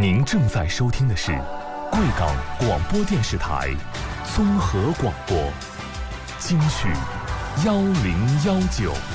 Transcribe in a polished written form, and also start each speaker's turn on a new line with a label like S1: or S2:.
S1: 您正在收听的是贵港广播电视台综合广播，京剧1019。